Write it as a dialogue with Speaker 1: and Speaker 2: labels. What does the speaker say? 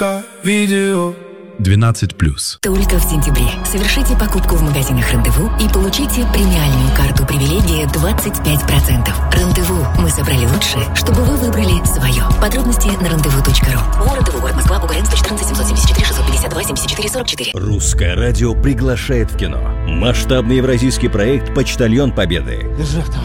Speaker 1: фото, видео.
Speaker 2: 12+.
Speaker 3: Только в сентябре совершите покупку в магазинах «Рандеву» и получите премиальную карту «Привилегия» 25%. «Рандеву». Мы собрали лучшее, чтобы вы выбрали свое. Подробности на рандеву.ру. Рандеву, город Москва, Бугарин, 114 774 652 74 44.
Speaker 4: Русское радио приглашает в кино. Масштабный евразийский проект «Почтальон Победы».